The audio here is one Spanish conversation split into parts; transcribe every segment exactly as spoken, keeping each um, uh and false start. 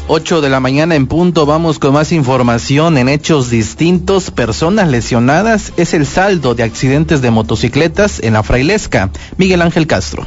ocho de la mañana en punto, vamos con más información. En hechos distintos, personas lesionadas es el saldo de accidentes de motocicletas en la Frailesca. Miguel Ángel Castro.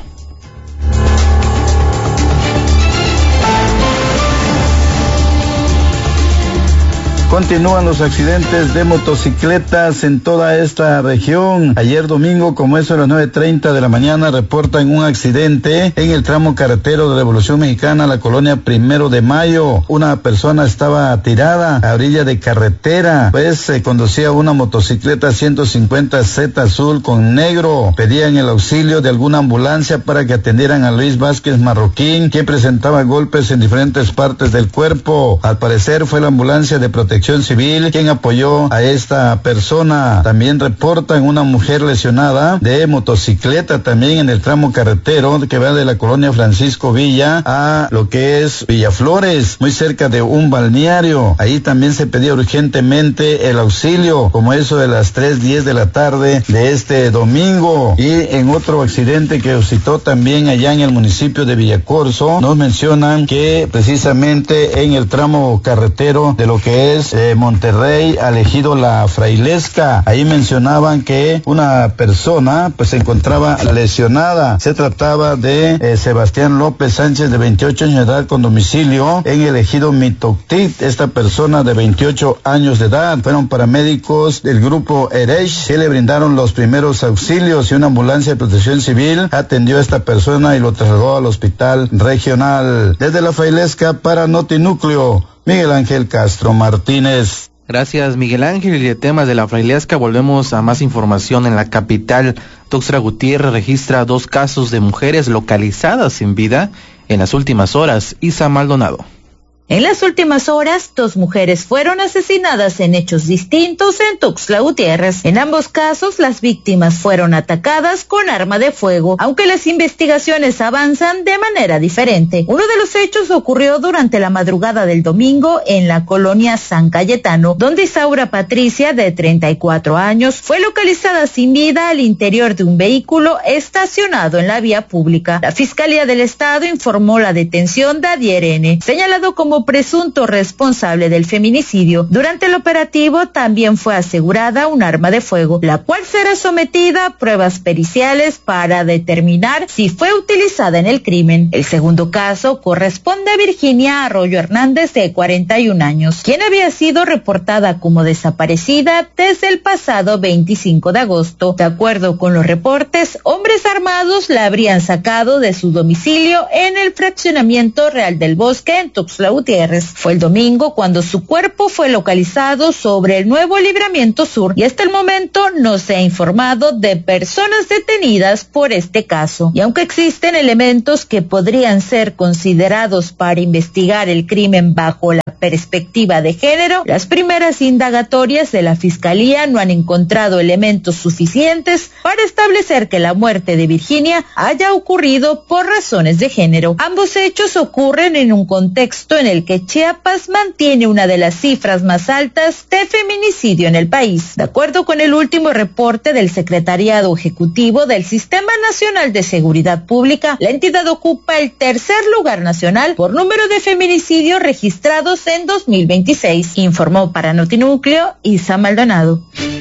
Continúan los accidentes de motocicletas en toda esta región. Ayer domingo, como eso de las nueve treinta de la mañana, reportan un accidente en el tramo carretero de Revolución Mexicana, la colonia Primero de Mayo. Una persona estaba tirada a orilla de carretera, pues se conducía una motocicleta ciento cincuenta Z azul con negro. Pedían el auxilio de alguna ambulancia para que atendieran a Luis Vázquez Marroquín, quien presentaba golpes en diferentes partes del cuerpo. Al parecer fue la ambulancia de protección Civil quien apoyó a esta persona. También reportan una mujer lesionada de motocicleta también en el tramo carretero que va de la colonia Francisco Villa a lo que es Villaflores, muy cerca de un balneario. Ahí también se pedía urgentemente el auxilio, como eso de las tres diez de la tarde de este domingo. Y en otro accidente que suscitó también allá en el municipio de Villacorso, nos mencionan que precisamente en el tramo carretero de lo que es Eh, Monterrey al ejido La Frailesca, ahí mencionaban que una persona pues se encontraba lesionada. Se trataba de eh, Sebastián López Sánchez, de veintiocho años de edad, con domicilio en el ejido Mitoctit. Esta persona de veintiocho años de edad, fueron paramédicos del grupo Eresh que le brindaron los primeros auxilios y una ambulancia de protección civil atendió a esta persona y lo trasladó al hospital regional. Desde La Frailesca para Notinúcleo, Miguel Ángel Castro Martínez. Gracias, Miguel Ángel. Y de temas de la Frailesca volvemos a más información. En la capital, Tuxtla Gutiérrez registra dos casos de mujeres localizadas sin vida en las últimas horas. Isa Maldonado. En las últimas horas, dos mujeres fueron asesinadas en hechos distintos en Tuxtla Gutiérrez. En ambos casos, las víctimas fueron atacadas con arma de fuego, aunque las investigaciones avanzan de manera diferente. Uno de los hechos ocurrió durante la madrugada del domingo en la colonia San Cayetano, donde Isaura Patricia, de treinta y cuatro años, fue localizada sin vida al interior de un vehículo estacionado en la vía pública. La Fiscalía del Estado informó la detención de Adier N., señalado como presunto responsable del feminicidio. Durante el operativo también fue asegurada un arma de fuego, la cual será sometida a pruebas periciales para determinar si fue utilizada en el crimen. El segundo caso corresponde a Virginia Arroyo Hernández, de cuarenta y un años, quien había sido reportada como desaparecida desde el pasado veinticinco de agosto. De acuerdo con los reportes, hombres armados la habrían sacado de su domicilio en el fraccionamiento Real del Bosque en Tuxtla Gutiérrez. Fue el domingo cuando su cuerpo fue localizado sobre el Nuevo Libramiento Sur y hasta el momento no se ha informado de personas detenidas por este caso. Y aunque existen elementos que podrían ser considerados para investigar el crimen bajo la perspectiva de género, las primeras indagatorias de la Fiscalía no han encontrado elementos suficientes para establecer que la muerte de Virginia haya ocurrido por razones de género. Ambos hechos ocurren en un contexto en el que Chiapas mantiene una de las cifras más altas de feminicidio en el país. De acuerdo con el último reporte del Secretariado Ejecutivo del Sistema Nacional de Seguridad Pública, la entidad ocupa el tercer lugar nacional por número de feminicidios registrados en dos mil veintiséis, informó para Notinúcleo Isa Maldonado.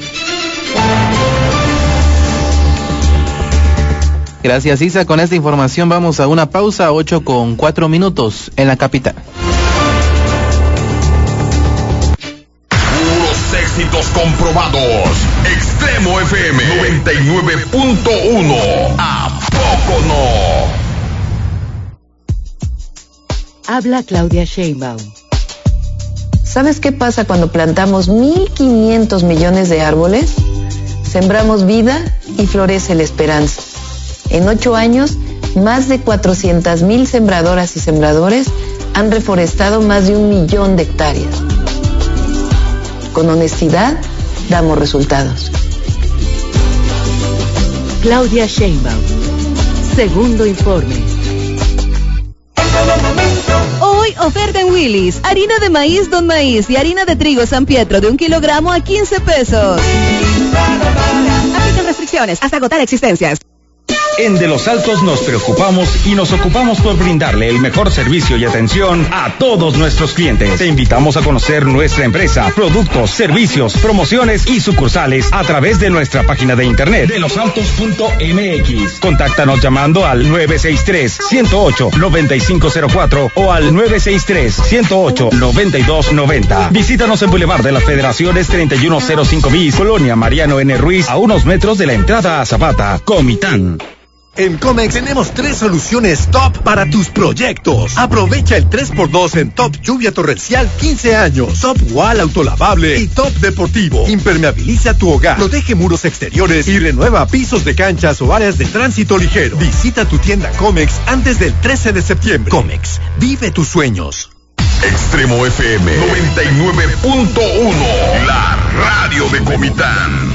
Gracias, Isa. Con esta información vamos a una pausa, ocho con cuatro minutos en la capital. Puros éxitos comprobados. Extremo F M noventa y nueve punto uno. ¿A poco no? Habla Claudia Sheinbaum. ¿Sabes qué pasa cuando plantamos mil quinientos millones de árboles? Sembramos vida y florece la esperanza. En ocho años, más de cuatrocientas mil sembradoras y sembradores han reforestado más de un millón de hectáreas. Con honestidad, damos resultados. Claudia Sheinbaum. Segundo informe. Hoy oferta en Willy's. Harina de maíz Don Maíz y harina de trigo San Pietro de un kilogramo a quince pesos. Aplican restricciones hasta agotar existencias. En De Los Altos nos preocupamos y nos ocupamos por brindarle el mejor servicio y atención a todos nuestros clientes. Te invitamos a conocer nuestra empresa, productos, servicios, promociones y sucursales a través de nuestra página de internet de los altos punto m x. Contáctanos llamando al nueve seis tres, uno cero ocho, nueve cinco cero cuatro o al nueve seis tres, uno cero ocho, nueve dos nueve cero. Visítanos en Boulevard de las Federaciones treinta y uno cero cinco bis, Colonia Mariano N. Ruiz, a unos metros de la entrada a Zapata, Comitán. En Comex tenemos tres soluciones top para tus proyectos. Aprovecha el tres por dos en Top Lluvia Torrencial quince años, Top Wall Autolavable y Top Deportivo. Impermeabiliza tu hogar, protege muros exteriores y renueva pisos de canchas o áreas de tránsito ligero. Visita tu tienda Comex antes del trece de septiembre. Comex, vive tus sueños. Extremo F M noventa y nueve punto uno, la radio de Comitán.